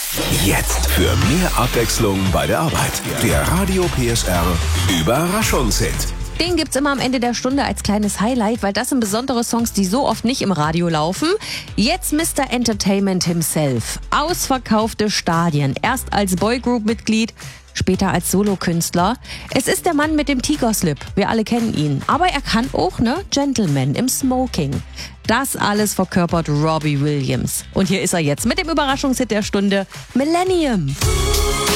Jetzt für mehr Abwechslung bei der Arbeit. Der Radio PSR Überraschungshit. Den gibt's immer am Ende der Stunde als kleines Highlight, weil das sind besondere Songs, die so oft nicht im Radio laufen. Jetzt Mr. Entertainment himself. Ausverkaufte Stadien. Erst als Boygroup-Mitglied, später als Solokünstler. Es ist der Mann mit dem Tigerslip. Wir alle kennen ihn. Aber er kann auch, Gentleman im Smoking. Das alles verkörpert Robbie Williams. Und hier ist er jetzt mit dem Überraschungshit der Stunde, Millennium.